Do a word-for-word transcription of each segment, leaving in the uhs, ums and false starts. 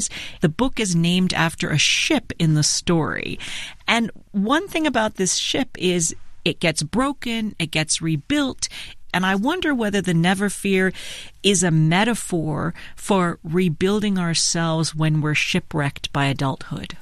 The book is named after a ship in the story. And one thing about this ship is it gets broken, it gets rebuilt, and I wonder whether the Never Fear is a metaphor for rebuilding ourselves when we're shipwrecked by adulthood.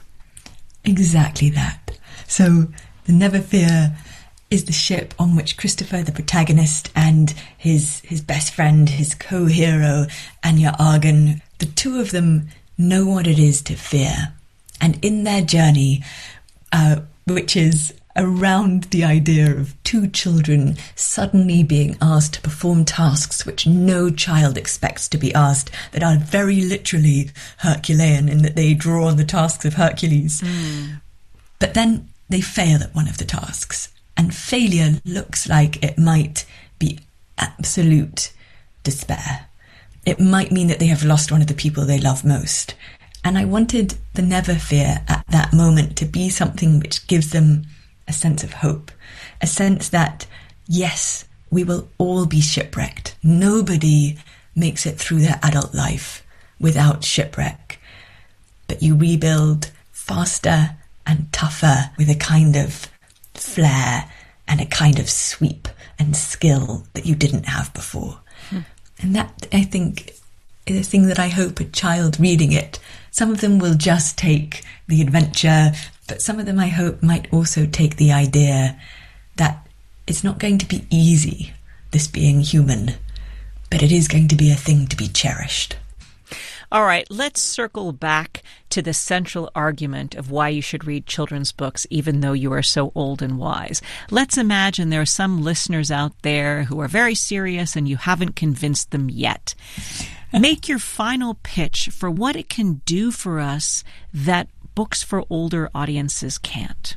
Exactly that. So the Never Fear is the ship on which Christopher, the protagonist, and his his best friend, his co-hero, Anya Argan, the two of them know what it is to fear. And in their journey, uh, which is around the idea of two children suddenly being asked to perform tasks which no child expects to be asked, that are very literally Herculean in that they draw on the tasks of Hercules. Mm. But then they fail at one of the tasks, and failure looks like it might be absolute despair. It might mean that they have lost one of the people they love most. And I wanted the Never Fear at that moment to be something which gives them a sense of hope, a sense that, yes, we will all be shipwrecked. Nobody makes it through their adult life without shipwreck. But you rebuild faster and tougher with a kind of flair and a kind of sweep and skill that you didn't have before. Hmm. And that, I think, is a thing that I hope a child reading it, some of them will just take the adventure, but some of them, I hope, might also take the idea that it's not going to be easy, this being human, but it is going to be a thing to be cherished. All right, let's circle back to the central argument of why you should read children's books even though you are so old and wise. Let's imagine there are some listeners out there who are very serious and you haven't convinced them yet. Make your final pitch for what it can do for us that books for older audiences can't.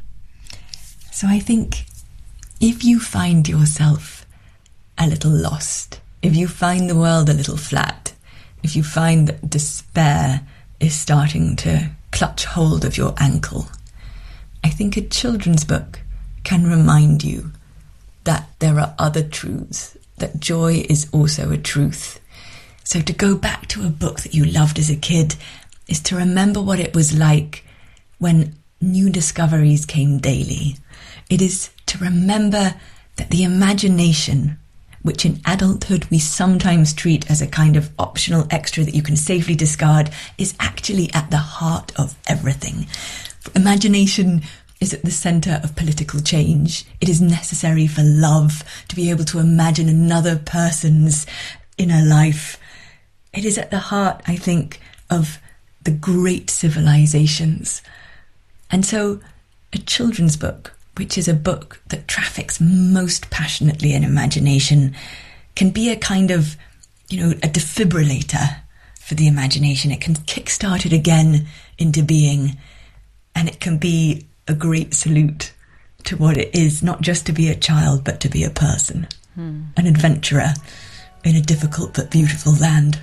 So I think if you find yourself a little lost, if you find the world a little flat, if you find that despair is starting to clutch hold of your ankle, I think a children's book can remind you that there are other truths, that joy is also a truth. So to go back to a book that you loved as a kid is to remember what it was like when new discoveries came daily. It is to remember that the imagination, which in adulthood we sometimes treat as a kind of optional extra that you can safely discard, is actually at the heart of everything. Imagination is at the centre of political change. It is necessary for love, to be able to imagine another person's inner life. It is at the heart, I think, of the great civilizations. And so a children's book, which is a book that traffics most passionately in imagination, can be a kind of, you know, a defibrillator for the imagination. It can kickstart it again into being, and it can be a great salute to what it is, not just to be a child, but to be a person, hmm. an adventurer in a difficult but beautiful land.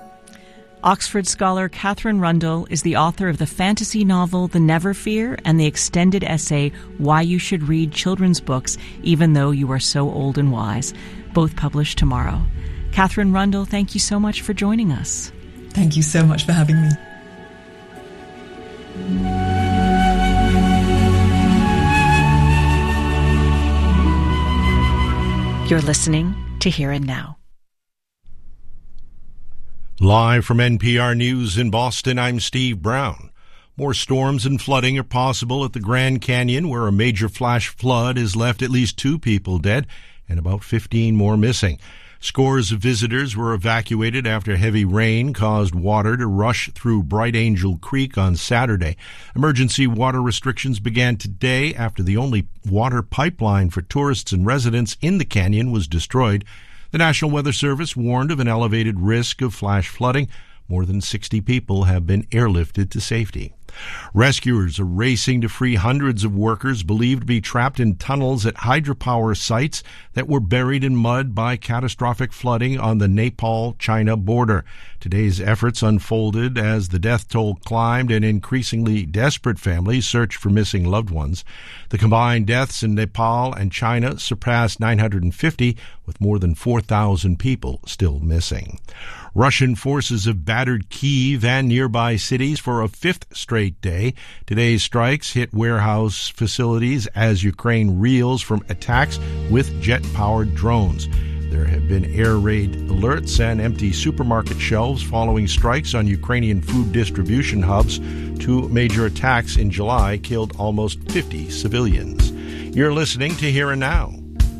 Oxford scholar Katherine Rundell is the author of the fantasy novel The Never Fear and the extended essay Why You Should Read Children's Books Even Though You Are So Old and Wise, both published tomorrow. Katherine Rundell, thank you so much for joining us. Thank you so much for having me. You're listening to Here and Now. Live from N P R News in Boston, I'm Steve Brown. More storms and flooding are possible at the Grand Canyon, where a major flash flood has left at least two people dead and about fifteen more missing. Scores of visitors were evacuated after heavy rain caused water to rush through Bright Angel Creek on Saturday. Emergency water restrictions began today after the only water pipeline for tourists and residents in the canyon was destroyed. The National Weather Service warned of an elevated risk of flash flooding. More than sixty people have been airlifted to safety. Rescuers are racing to free hundreds of workers believed to be trapped in tunnels at hydropower sites that were buried in mud by catastrophic flooding on the Nepal-China border. Today's efforts unfolded as the death toll climbed and increasingly desperate families searched for missing loved ones. The combined deaths in Nepal and China surpassed nine hundred fifty, with with more than four thousand people still missing. Russian forces have battered Kyiv and nearby cities for a fifth straight day. Today's strikes hit warehouse facilities as Ukraine reels from attacks with jet-powered drones. There have been air raid alerts and empty supermarket shelves following strikes on Ukrainian food distribution hubs. Two major attacks in July killed almost fifty civilians. You're listening to Here and Now.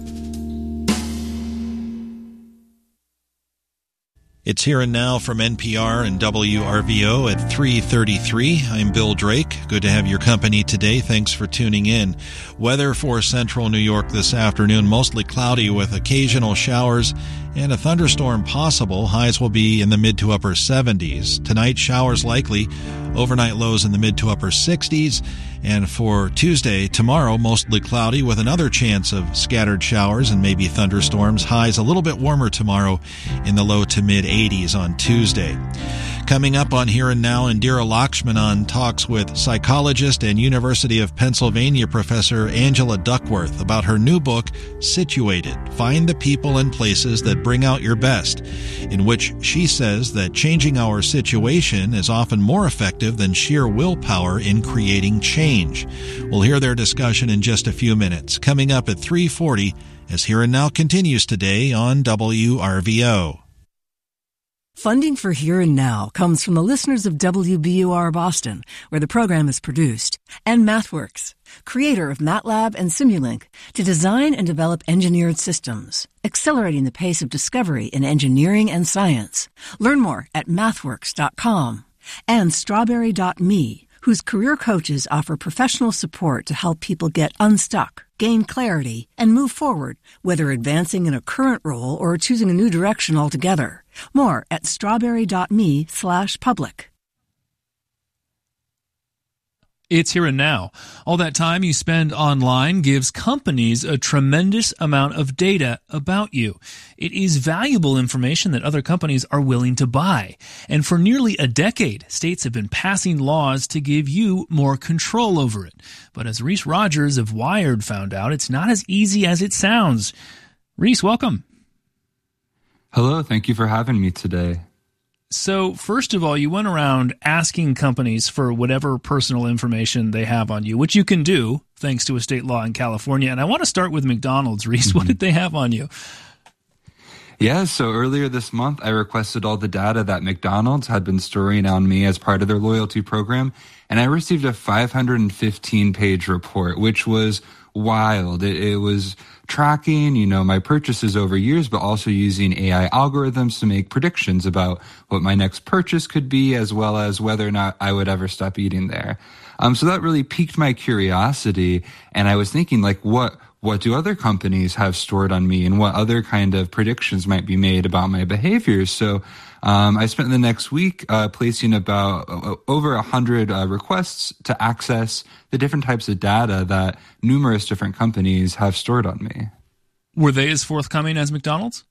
It's Here and Now from N P R and W R V O at three thirty-three. I'm Bill Drake. Good to have your company today. Thanks for tuning in. Weather for central New York this afternoon, mostly cloudy with occasional showers and a thunderstorm possible. Highs will be in the mid to upper seventies. Tonight, showers likely. Overnight lows in the mid to upper sixties. And for Tuesday, tomorrow, mostly cloudy with another chance of scattered showers and maybe thunderstorms. Highs a little bit warmer tomorrow in the low to mid eighties on Tuesday. Coming up on Here and Now, Indira Lakshmanan talks with psychologist and University of Pennsylvania professor Angela Duckworth about her new book, Situated, Find the People and Places That Bring Out Your Best, in which she says that changing our situation is often more effective than sheer willpower in creating change. We'll hear their discussion in just a few minutes, coming up at three forty as Here and Now continues today on W R V O. Funding for Here and Now comes from the listeners of W B U R Boston, where the program is produced, and MathWorks, creator of MATLAB and Simulink, to design and develop engineered systems, accelerating the pace of discovery in engineering and science. Learn more at mathworks dot com. And Strawberry dot me, whose career coaches offer professional support to help people get unstuck, gain clarity, and move forward, whether advancing in a current role or choosing a new direction altogether. More at strawberry dot me slash public. It's Here and Now. All that time you spend online gives companies a tremendous amount of data about you. It is valuable information that other companies are willing to buy. And for nearly a decade, states have been passing laws to give you more control over it. But as Reese Rogers of Wired found out, it's not as easy as it sounds. Reese, welcome. Hello, thank you for having me today. So, first of all, you went around asking companies for whatever personal information they have on you, which you can do thanks to a state law in California. And I want to start with McDonald's. Reese, mm-hmm. What did they have on you? Yeah, so earlier this month, I requested all the data that McDonald's had been storing on me as part of their loyalty program, and I received a five hundred fifteen page report, which was wild. It, it was tracking, you know, my purchases over years, but also using A I algorithms to make predictions about what my next purchase could be, as well as whether or not I would ever stop eating there. Um, so that really piqued my curiosity, and I was thinking, like, what what do other companies have stored on me, and what other kind of predictions might be made about my behaviors? So um, I spent the next week uh, placing about uh, over a hundred uh, requests to access the different types of data that numerous different companies have stored on me. Were they as forthcoming as McDonald's?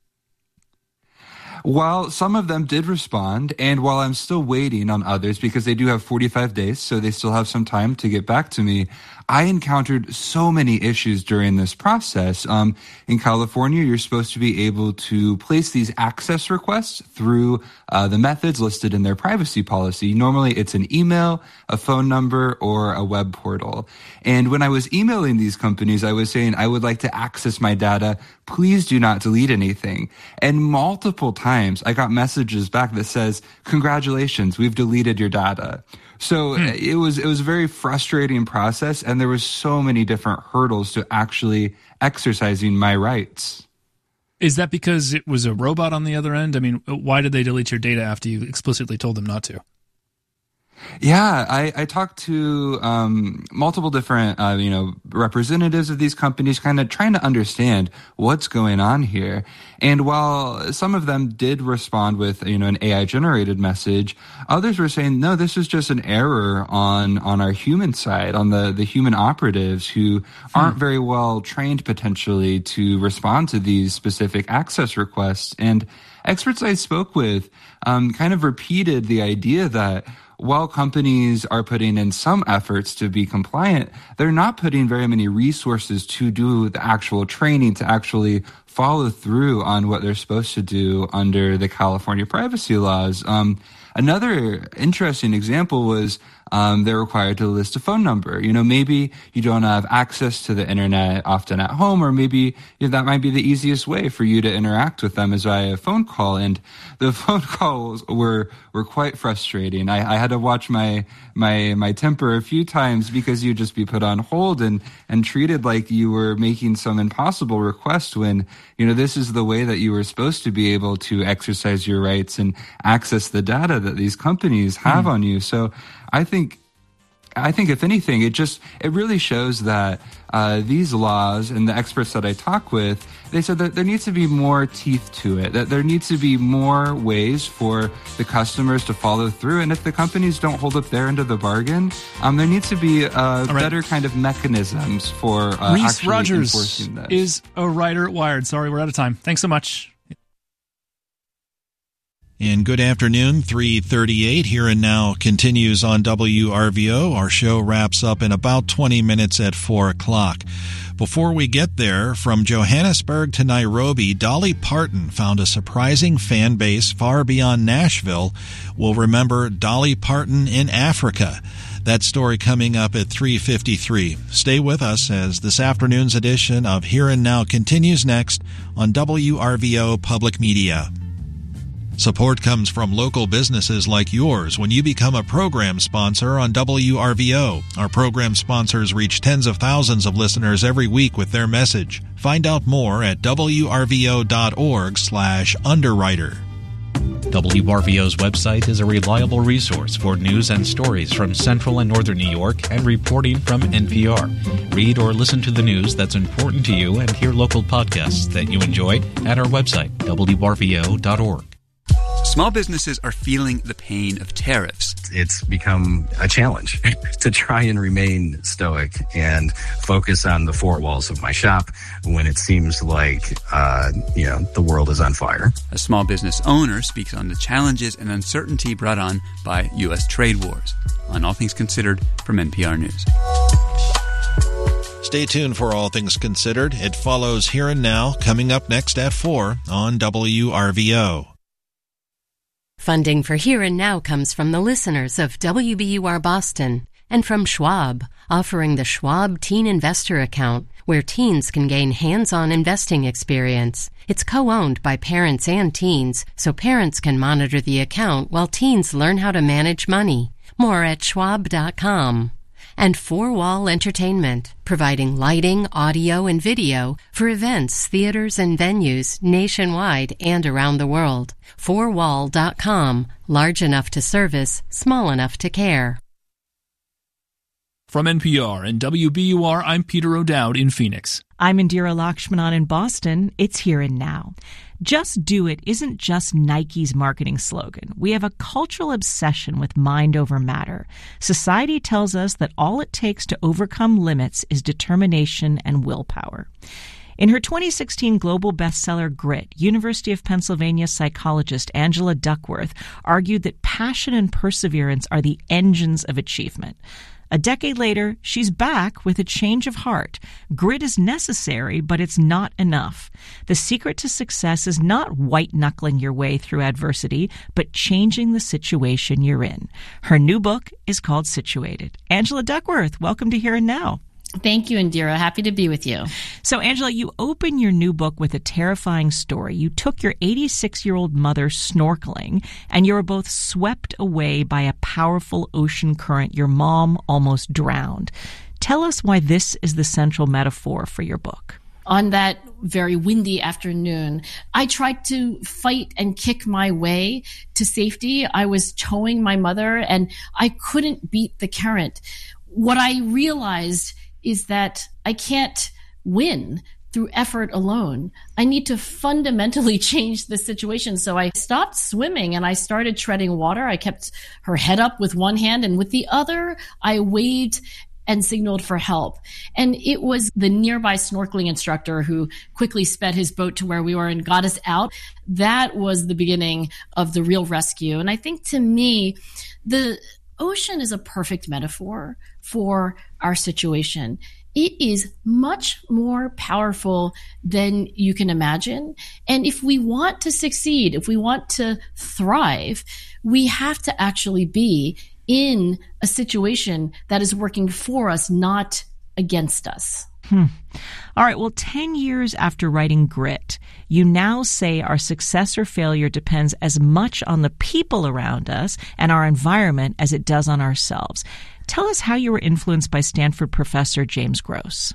While some of them did respond, and while I'm still waiting on others because they do have forty-five days, so they still have some time to get back to me, I encountered so many issues during this process. Um, in California, you're supposed to be able to place these access requests through uh, the methods listed in their privacy policy. Normally, it's an email, a phone number, or a web portal. And when I was emailing these companies, I was saying, I would like to access my data. Please do not delete anything. And multiple times, I got messages back that says, congratulations, we've deleted your data. So hmm. it was it was a very frustrating process, and there was so many different hurdles to actually exercising my rights. Is that because it was a robot on the other end? I mean, why did they delete your data after you explicitly told them not to? Yeah, I, I talked to um, multiple different, uh, you know, representatives of these companies, kind of trying to understand what's going on here. And while some of them did respond with, you know, an A I-generated message, others were saying, no, this is just an error on on our human side, on the, the human operatives who aren't hmm. very well trained potentially to respond to these specific access requests. And experts I spoke with um, kind of repeated the idea that while companies are putting in some efforts to be compliant, they're not putting very many resources to do the actual training to actually follow through on what they're supposed to do under the California privacy laws. Um, another interesting example was um, they're required to list a phone number. You know, maybe you don't have access to the internet often at home, or maybe you know, that might be the easiest way for you to interact with them is via a phone call. And the phone calls were were quite frustrating. I, I had to watch my my my temper a few times because you'd just be put on hold and and treated like you were making some impossible request when, you know, this is the way that you were supposed to be able to exercise your rights and access the data that these companies have mm. on you. So I think, I think if anything, it just, it really shows that uh, these laws and the experts that I talk with, they said that there needs to be more teeth to it, that there needs to be more ways for the customers to follow through. And if the companies don't hold up their end of the bargain, um, there needs to be uh, right. better kind of mechanisms for uh, Reese actually Rogers enforcing this. Is a writer at Wired. Sorry, we're out of time. Thanks so much. And good afternoon, three thirty-eight here and now continues on W R V O. Our show wraps up in about twenty minutes at four o'clock. Before we get there, from Johannesburg to Nairobi, Dolly Parton found a surprising fan base far beyond Nashville. We'll remember Dolly Parton in Africa. That story coming up at three fifty-three. Stay with us as this afternoon's edition of Here and Now continues next on W R V O Public Media. Support comes from local businesses like yours when you become a program sponsor on W R V O. Our program sponsors reach tens of thousands of listeners every week with their message. Find out more at W R V O dot org slash underwriter. W R V O's website is a reliable resource for news and stories from Central and Northern New York and reporting from N P R. Read or listen to the news that's important to you and hear local podcasts that you enjoy at our website, W R V O dot org. Small businesses are feeling the pain of tariffs. It's become a challenge to try and remain stoic and focus on the four walls of my shop when it seems like, uh, you know, the world is on fire. A small business owner speaks on the challenges and uncertainty brought on by U S trade wars. On All Things Considered from N P R News. Stay tuned for All Things Considered. It follows Here and Now, coming up next at four on W R V O. Funding for Here and Now comes from the listeners of W B U R Boston and from Schwab, offering the Schwab Teen Investor Account, where teens can gain hands-on investing experience. It's co-owned by parents and teens, so parents can monitor the account while teens learn how to manage money. More at schwab dot com. And Four Wall Entertainment, providing lighting, audio, and video for events, theaters, and venues nationwide and around the world. four wall dot com, large enough to service, small enough to care. From N P R and W B U R, I'm Peter O'Dowd in Phoenix. I'm Indira Lakshmanan in Boston. It's Here and Now. Just do it isn't just Nike's marketing slogan. We have a cultural obsession with mind over matter. Society tells us that all it takes to overcome limits is determination and willpower. In her twenty sixteen global bestseller Grit, University of Pennsylvania psychologist Angela Duckworth argued that passion and perseverance are the engines of achievement. A decade later, she's back with a change of heart. Grit is necessary, but it's not enough. The secret to success is not white-knuckling your way through adversity, but changing the situation you're in. Her new book is called Situated. Angela Duckworth, welcome to Here and Now. Thank you, Indira. Happy to be with you. So, Angela, you open your new book with a terrifying story. You took your eighty-six-year-old mother snorkeling, and you were both swept away by a powerful ocean current. Your mom almost drowned. Tell us why this is the central metaphor for your book. On that very windy afternoon, I tried to fight and kick my way to safety. I was towing my mother, and I couldn't beat the current. What I realized is that I can't win through effort alone. I need to fundamentally change the situation. So I stopped swimming and I started treading water. I kept her head up with one hand, and with the other, I waved and signaled for help. And it was the nearby snorkeling instructor who quickly sped his boat to where we were and got us out. That was the beginning of the real rescue. And I think, to me, the ocean is a perfect metaphor for our situation. it is much more powerful than you can imagine. And if we want to succeed, if we want to thrive, we have to actually be in a situation that is working for us, not against us. Hmm. All right. Well, ten years after writing Grit, you now say our success or failure depends as much on the people around us and our environment as it does on ourselves. Tell us how you were influenced by Stanford professor James Gross.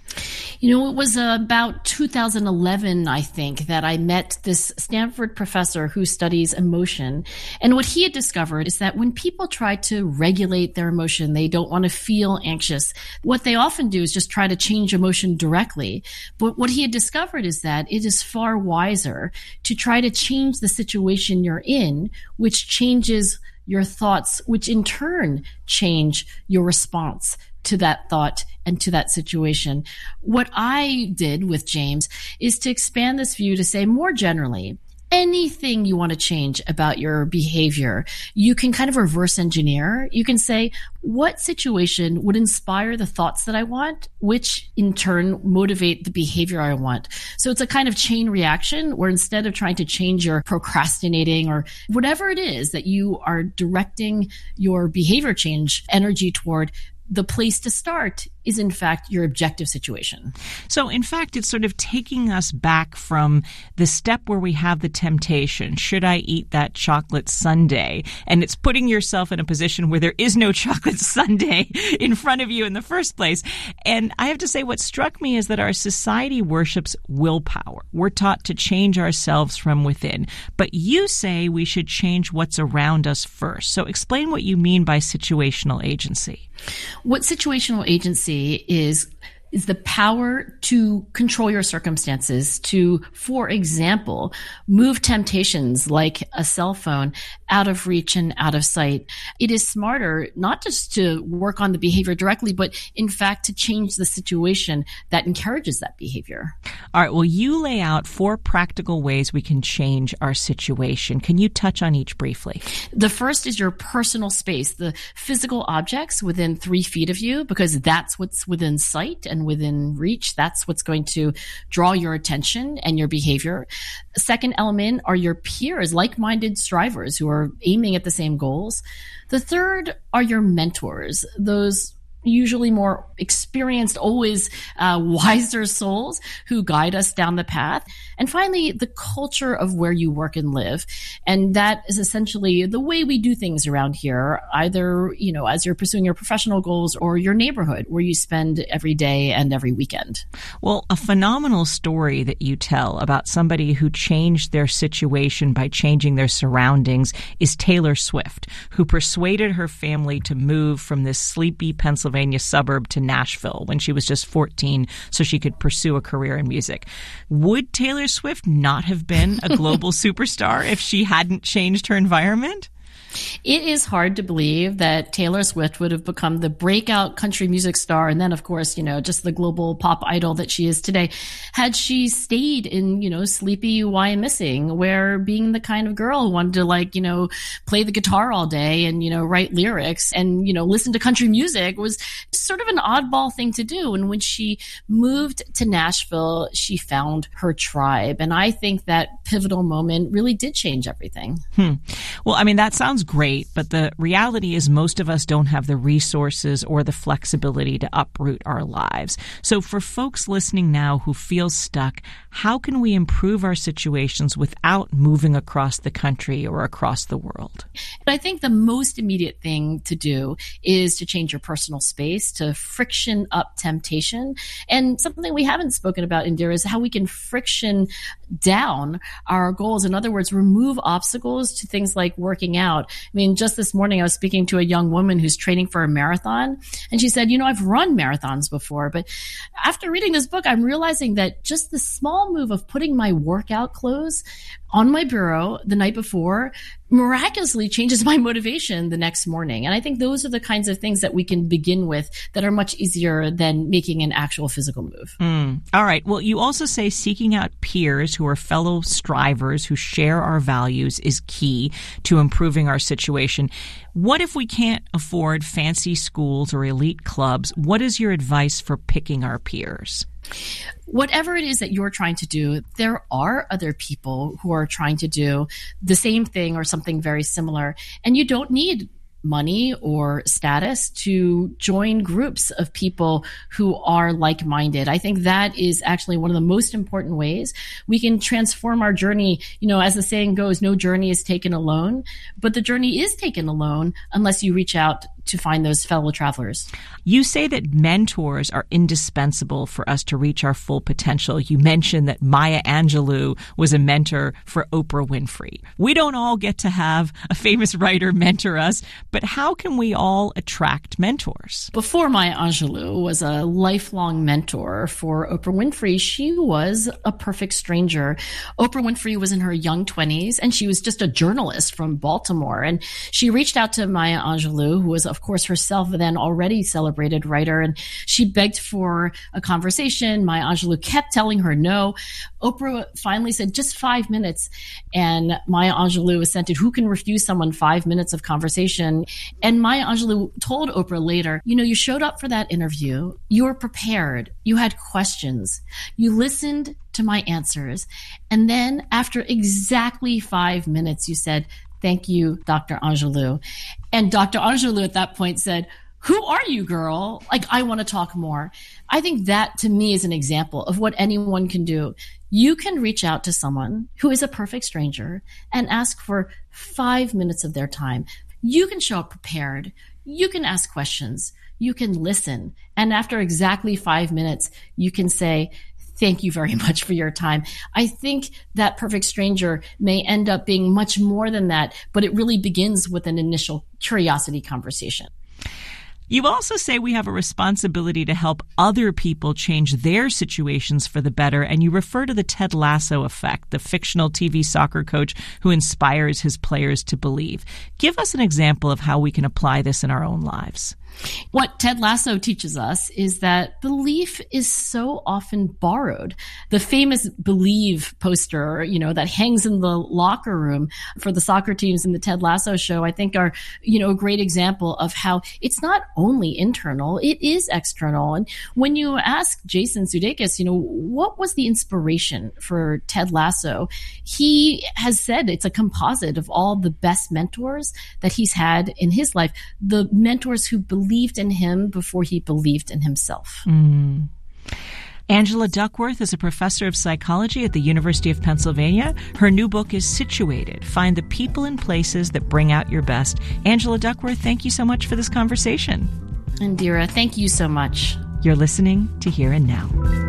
You know, it was uh, about two thousand eleven, I think, that I met this Stanford professor who studies emotion. And what he had discovered is that when people try to regulate their emotion, they don't want to feel anxious. What they often do is just try to change emotion directly. But what he had discovered is that it is far wiser to try to change the situation you're in, which changes your thoughts, which in turn change your response to that thought and to that situation. What I did with James is to expand this view to say more generally, anything you want to change about your behavior, you can kind of reverse engineer. You can say, what situation would inspire the thoughts that I want, which in turn motivate the behavior I want? So it's a kind of chain reaction where instead of trying to change your procrastinating or whatever it is that you are directing your behavior change energy toward, the place to start is, in fact, your objective situation. So, in fact, it's sort of taking us back from the step where we have the temptation, should I eat that chocolate sundae? And it's putting yourself in a position where there is no chocolate sundae in front of you in the first place. And I have to say, what struck me is that our society worships willpower. We're taught to change ourselves from within. But you say we should change what's around us first. So explain what you mean by situational agency. What situational agency is, is the power to control your circumstances, to, for example, move temptations like a cell phone out of reach and out of sight. It is smarter not just to work on the behavior directly, but in fact to change the situation that encourages that behavior. All right. Well, you lay out four practical ways we can change our situation. Can you touch on each briefly? The first is your personal space, the physical objects within three feet of you, because that's what's within sight and within reach. That's what's going to draw your attention and your behavior. The second element are your peers, like-minded strivers who are aiming at the same goals. The third are your mentors, those usually more experienced, always uh, wiser souls who guide us down the path. And finally, the culture of where you work and live. And that is essentially the way we do things around here, either, you know, as you're pursuing your professional goals or your neighborhood where you spend every day and every weekend. Well, a phenomenal story that you tell about somebody who changed their situation by changing their surroundings is Taylor Swift, who persuaded her family to move from this sleepy Pennsylvania suburb to Nashville when she was just fourteen so she could pursue a career in music. Would Taylor Swift not have been a global superstar if she hadn't changed her environment? It is hard to believe that Taylor Swift would have become the breakout country music star and then, of course, you know, just the global pop idol that she is today had she stayed in, you know, sleepy Wyomissing, where being the kind of girl who wanted to, like, you know, play the guitar all day and, you know, write lyrics and, you know, listen to country music was sort of an oddball thing to do. And when she moved to Nashville, she found her tribe. And I think that pivotal moment really did change everything. Hmm. Well, I mean, that sounds great, but the reality is most of us don't have the resources or the flexibility to uproot our lives. So for folks listening now who feel stuck, how can we improve our situations without moving across the country or across the world? I think the most immediate thing to do is to change your personal space, to friction up temptation. And something we haven't spoken about, Indira, is how we can friction down our goals. In other words, remove obstacles to things like working out. I mean, just this morning I was speaking to a young woman who's training for a marathon, and she said, you know, I've run marathons before, but after reading this book, I'm realizing that just the small move of putting my workout clothes on my bureau the night before miraculously changes my motivation the next morning. And I think those are the kinds of things that we can begin with that are much easier than making an actual physical move. Mm. All right. Well, you also say seeking out peers who are fellow strivers who share our values is key to improving our situation. What if we can't afford fancy schools or elite clubs? What is your advice for picking our peers? Whatever it is that you're trying to do, there are other people who are trying to do the same thing or something very similar. And you don't need money or status to join groups of people who are like-minded. I think that is actually one of the most important ways we can transform our journey. You know, as the saying goes, no journey is taken alone, but the journey is taken alone unless you reach out to find those fellow travelers. You say that mentors are indispensable for us to reach our full potential. You mentioned that Maya Angelou was a mentor for Oprah Winfrey. We don't all get to have a famous writer mentor us, but how can we all attract mentors? Before Maya Angelou was a lifelong mentor for Oprah Winfrey, she was a perfect stranger. Oprah Winfrey was in her young twenties, and she was just a journalist from Baltimore. And she reached out to Maya Angelou, who was of course, herself then already celebrated writer. And she begged for a conversation. Maya Angelou kept telling her no. Oprah finally said, just five minutes. And Maya Angelou assented. Who can refuse someone five minutes of conversation? And Maya Angelou told Oprah later, you know, you showed up for that interview. You were prepared. You had questions. You listened to my answers. And then after exactly five minutes, you said, thank you, Doctor Angelou. And Doctor Angelou at that point said, who are you, girl? Like, I want to talk more. I think that to me is an example of what anyone can do. You can reach out to someone who is a perfect stranger and ask for five minutes of their time. You can show up prepared. You can ask questions. You can listen. And after exactly five minutes, you can say, thank you very much for your time. I think that perfect stranger may end up being much more than that, but it really begins with an initial curiosity conversation. You also say we have a responsibility to help other people change their situations for the better, and you refer to the Ted Lasso effect, the fictional T V soccer coach who inspires his players to believe. Give us an example of how we can apply this in our own lives. What Ted Lasso teaches us is that belief is so often borrowed. The famous Believe poster, you know, that hangs in the locker room for the soccer teams in the Ted Lasso show, I think are, you know, a great example of how it's not only internal, it is external. And when you ask Jason Sudeikis, you know, what was the inspiration for Ted Lasso? He has said it's a composite of all the best mentors that he's had in his life, the mentors who believe believed in him before he believed in himself. Mm. Angela Duckworth is a professor of psychology at the University of Pennsylvania. Her new book is Situated. Find the people and places that bring out your best. Angela Duckworth, thank you so much for this conversation. Indira, thank you so much. You're listening to Here and Now.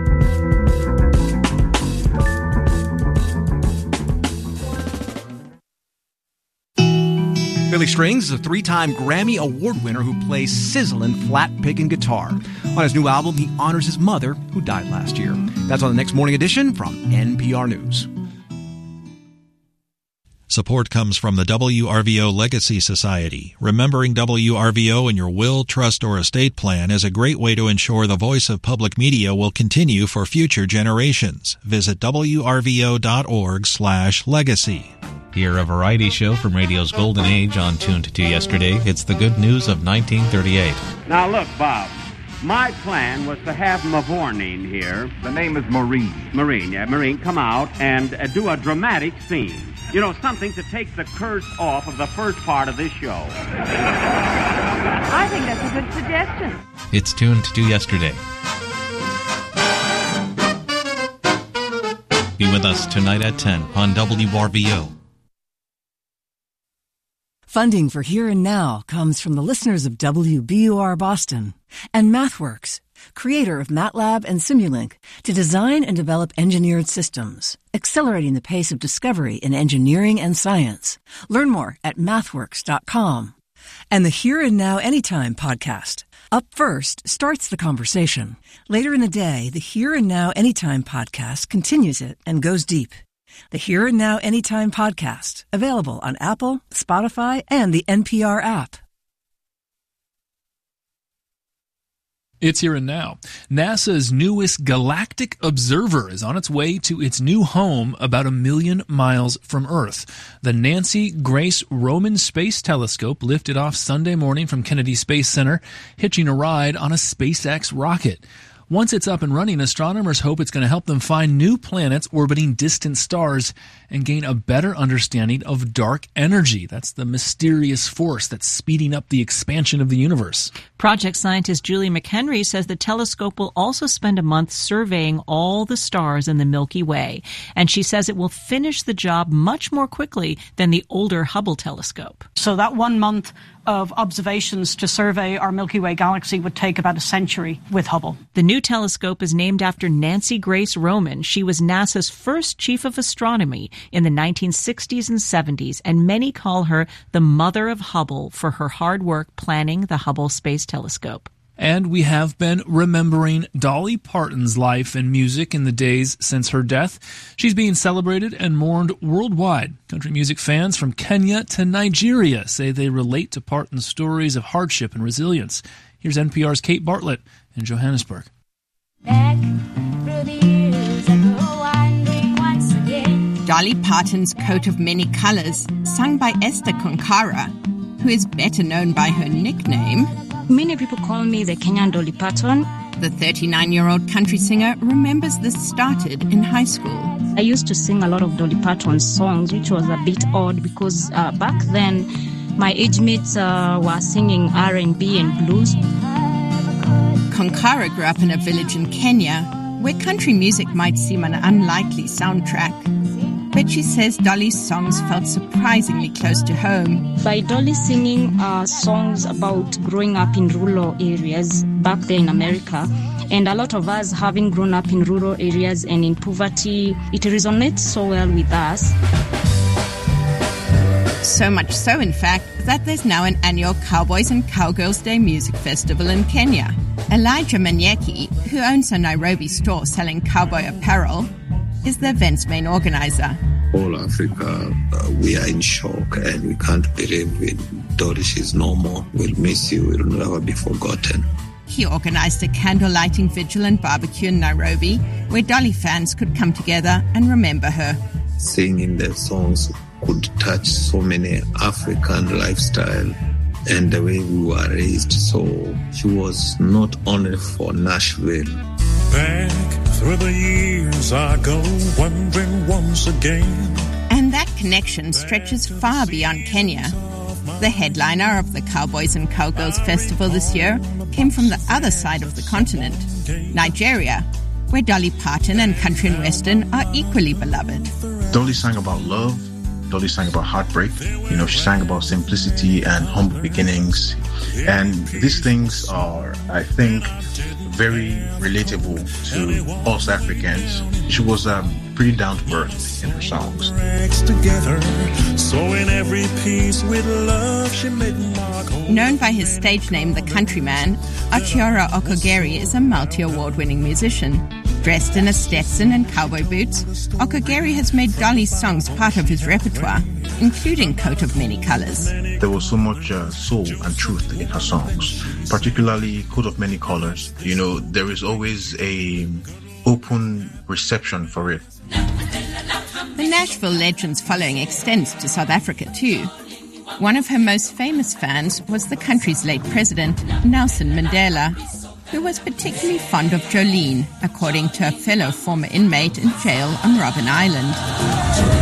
Billy Strings is a three-time Grammy Award winner who plays sizzling flat picking guitar. On his new album, he honors his mother, who died last year. That's on the next morning edition from N P R News. Support comes from the W R V O Legacy Society. Remembering W R V O in your will, trust, or estate plan is a great way to ensure the voice of public media will continue for future generations. Visit W R V O dot org slash legacy. Hear a variety show from radio's golden age on Tuned to Yesterday. It's the good news of nineteen thirty-eight. Now look, Bob, my plan was to have Mavourneen here. The name is Maureen. Maureen, yeah, Maureen, come out and uh, do a dramatic scene. You know, something to take the curse off of the first part of this show. I think that's a good suggestion. It's Tuned to Yesterday. Be with us tonight at ten on W R V O. Funding for Here and Now comes from the listeners of W B U R Boston and MathWorks, creator of MATLAB and Simulink, to design and develop engineered systems, accelerating the pace of discovery in engineering and science. Learn more at mathworks dot com. And the Here and Now Anytime podcast. Up First starts the conversation. Later in the day, the Here and Now Anytime podcast continues it and goes deep. The Here and Now Anytime podcast, available on Apple, Spotify, and the N P R app. It's here and now. NASA's newest galactic observer is on its way to its new home about a million miles from Earth. The Nancy Grace Roman Space Telescope lifted off Sunday morning from Kennedy Space Center, hitching a ride on a SpaceX rocket. Once it's up and running, astronomers hope it's going to help them find new planets orbiting distant stars and gain a better understanding of dark energy. That's the mysterious force that's speeding up the expansion of the universe. Project scientist Julie McHenry says the telescope will also spend a month surveying all the stars in the Milky Way, and she says it will finish the job much more quickly than the older Hubble telescope. So that one month of observations to survey our Milky Way galaxy would take about a century with Hubble. The new telescope is named after Nancy Grace Roman. She was NASA's first chief of astronomy in the nineteen sixties and seventies, and many call her the mother of Hubble for her hard work planning the Hubble Space Telescope. And we have been remembering Dolly Parton's life and music in the days since her death. She's being celebrated and mourned worldwide. Country music fans from Kenya to Nigeria say they relate to Parton's stories of hardship and resilience. Here's N P R's Kate Bartlett in Johannesburg. Back through the years, I go wandering once again. Dolly Parton's Coat of Many Colors, sung by Esther Konkara, who is better known by her nickname. Many people call me the Kenyan Dolly Parton. The thirty-nine-year-old country singer remembers this started in high school. I used to sing a lot of Dolly Parton's songs, which was a bit odd because uh, back then my age mates uh, were singing R and B and blues. Konkara grew up in a village in Kenya where country music might seem an unlikely soundtrack. But she says Dolly's songs felt surprisingly close to home. By Dolly singing uh, songs about growing up in rural areas back there in America, and a lot of us having grown up in rural areas and in poverty, it resonates so well with us. So much so, in fact, that there's now an annual Cowboys and Cowgirls Day music festival in Kenya. Elijah Manyeki, who owns a Nairobi store selling cowboy apparel, is the event's main organizer. All Africa, uh, we are in shock and we can't believe it. Dolly, she's no more. We'll miss you. We'll never be forgotten. He organized a candle lighting vigil and barbecue in Nairobi where Dolly fans could come together and remember her. Singing the songs could touch so many African lifestyle and the way we were raised. So she was not only for Nashville. Back through the years I go wandering once again. And that connection stretches far beyond Kenya. The headliner of the Cowboys and Cowgirls Festival this year came from the other side of the continent, Nigeria, where Dolly Parton and country and western are equally beloved. Dolly sang about love. Dolly sang about heartbreak. You know, she sang about simplicity and humble beginnings. And these things are, I think, very relatable to us Africans. She was um, pretty down to earth in her songs. Together, so in every piece with love, she made my home. Known by his stage name, The Countryman, Achiora Okogeri is a multi-award-winning musician. Dressed in a Stetson and cowboy boots, Okogeri has made Dolly's songs part of his repertoire, including Coat of Many Colors. There was so much uh, soul and truth in her songs, particularly Coat of Many Colors. You know, there is always a open reception for it. The Nashville legend's following extends to South Africa too. One of her most famous fans was the country's late president, Nelson Mandela, who was particularly fond of Jolene, according to a fellow former inmate in jail on Robben Island.